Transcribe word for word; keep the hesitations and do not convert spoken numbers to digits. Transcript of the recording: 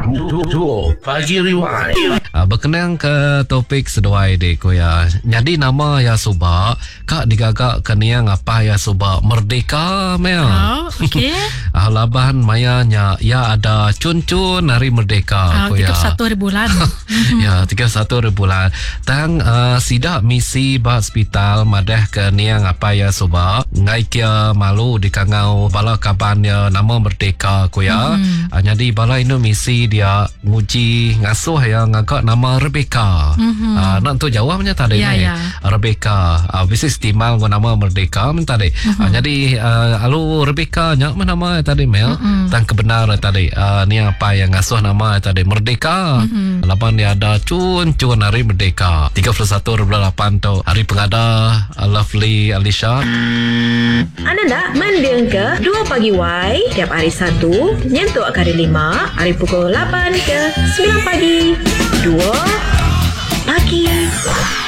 Dua Pagi Rewind. Uh, berkenaan ke topik seduai dek ko ya. Jadi nama ya subak kak digagak keniang apa ya subak merdeka mea. Oh, okey. Ah laban maya nya ya ada cun-cun hari merdeka Ah, ko ya. tiga puluh satu hari bulan. Ya tiga puluh satu hari bulan. Tang uh, sidak misi ba hospital madah keniang apa ya subak ngai kia malu di kangau bala kaban ya nama merdeka ko ya. Mm-hmm. Uh, jadi bala ini misi dia nguji ngasuh ya ngagak nama Rebecca. Mm-hmm. Uh, nak tu jawabnya tadi Ya, ni. ya. Rebecca. Uh, bisnis timal gua nama Merdeka men tadi. Mm-hmm. Uh, jadi uh, alu Rebecca nya mana nama tadi Mel. Mm-hmm. Tang kebenar tadi. Uh, ni apa yang ngasuh nama tadi Merdeka. Mm-hmm. Lapan dia ada cun-cun hari Merdeka. tiga puluh satu lapan tu hari pengada uh, Lovely Alicia. Anda nak mendeng ke dua Pagi Y tiap hari Sabtu nyentuk ke hari lima hari pukul lapan ke sembilan pagi. dua Pagi